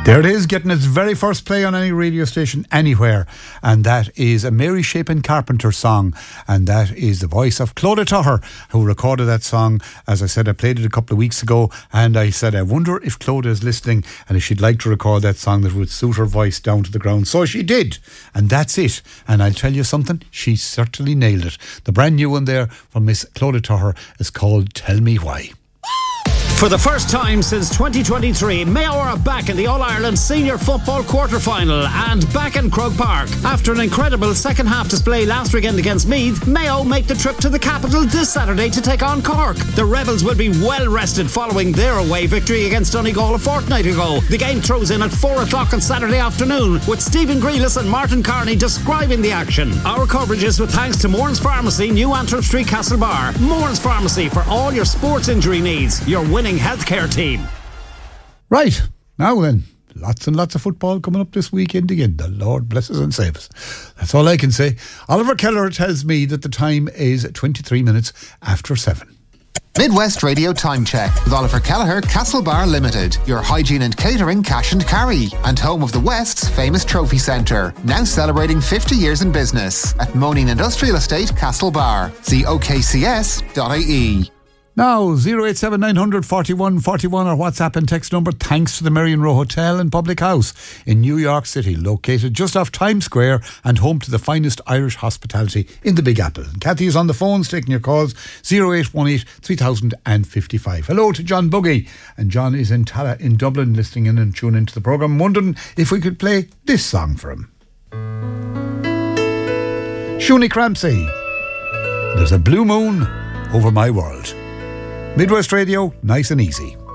There it is, getting its very first play on any radio station anywhere, and that is a Mary Shapin Carpenter song, and that is the voice of Clodagh Tucker, who recorded that song. As I said, I played it a couple of weeks ago, and I said I wonder if Clodagh is listening and if she'd like to record that song that would suit her voice down to the ground. So she did, and that's it. And I'll tell you something, she certainly nailed it. The brand new one there from Miss Clodagh Tucker is called Tell Me Why. For the first time since 2023, Mayo are back in the All-Ireland Senior Football Quarter-Final and back in Croke Park. After an incredible second-half display last weekend against Meath, Mayo make the trip to the capital this Saturday to take on Cork. The Rebels will be well-rested following their away victory against Donegal a fortnight ago. The game throws in at 4 o'clock on Saturday afternoon, with Stephen Grealis and Martin Carney describing the action. Our coverage is with thanks to Moran's Pharmacy, New Antrim Street, Castlebar. Moran's Pharmacy for all your sports injury needs. Your winning healthcare team. Right, now then, lots and lots of football coming up this weekend again. The Lord bless us and save us. That's all I can say. Oliver Keller tells me that the time is 23 minutes after 7. Midwest Radio Time Check with Oliver Kelleher, Castlebar Limited, your hygiene and catering cash and carry, and home of the West's famous trophy centre, now celebrating 50 years in business at Moaning Industrial Estate, Castlebar. See okcs.ie. Now, 087 900 41 41 or WhatsApp and text number, thanks to the Marion Row Hotel and Public House in New York City, located just off Times Square and home to the finest Irish hospitality in the Big Apple. Kathy is on the phones taking your calls, 0818 3055. Hello to John Buggy, and John is in Dublin, listening in and tuning into the programme. I'm wondering if we could play this song for him. Shuni Crampsey, There's a Blue Moon Over My World. Midwest Radio, nice and easy.